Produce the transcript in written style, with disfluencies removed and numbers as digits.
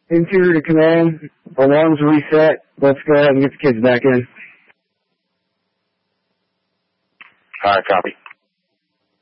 Interior to command. Alarms reset. Let's go ahead and get the kids back in. All right, copy.